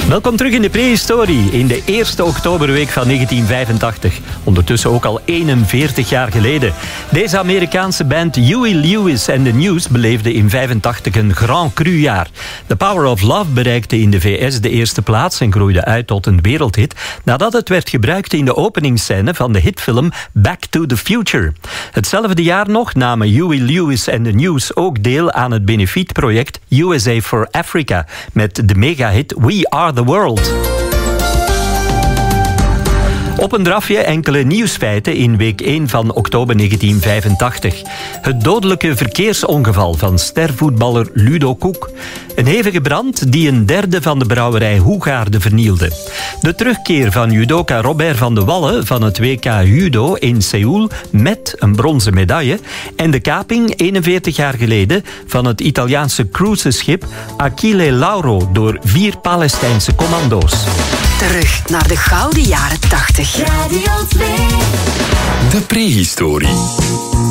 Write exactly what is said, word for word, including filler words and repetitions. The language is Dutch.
Welkom terug in de prehistorie, in de eerste oktoberweek van negentien vijfentachtig. Ondertussen ook al eenenveertig jaar geleden. Deze Amerikaanse band Huey Lewis and the News beleefde in vijfentachtig een Grand Cru-jaar. The Power of Love bereikte in de V S de eerste plaats en groeide uit tot een wereldhit nadat het werd gebruikt in de openingsscène van de hitfilm Back to the Future. Hetzelfde jaar nog namen Huey Lewis and the News ook deel aan het benefietproject U S A for Africa met de megahit We Are the World. Op een drafje enkele nieuwsfeiten in week één van oktober negentien vijfentachtig. Het dodelijke verkeersongeval van stervoetballer Ludo Koek. Een hevige brand die een derde van de brouwerij Hoegaarden vernielde. De terugkeer van judoka Robert van de Wallen van het W K Judo in Seoul met een bronzen medaille. En de kaping eenenveertig jaar geleden van het Italiaanse cruiseschip Achille Lauro door vier Palestijnse commando's. Terug naar de gouden jaren tachtig. Radio twee. De prehistorie.